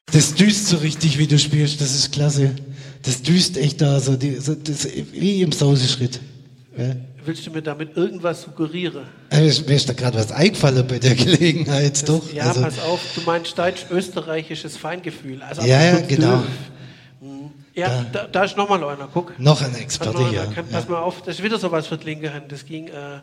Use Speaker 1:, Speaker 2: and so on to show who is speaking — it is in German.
Speaker 1: Das düst so richtig, wie du spielst, das ist klasse. Das düst echt da, wie im Sauseschritt. Ja.
Speaker 2: Willst du mir damit irgendwas suggerieren?
Speaker 1: Mir ist da gerade was eingefallen bei der Gelegenheit, doch.
Speaker 2: Ja, also, pass auf, du meinst deutsch-österreichisches Feingefühl. Also
Speaker 1: ja, genau.
Speaker 2: Ja, da ist nochmal einer, guck.
Speaker 1: Noch ein Experte hier.
Speaker 2: Pass mal auf, das ist wieder sowas für die linke Hand. Das ging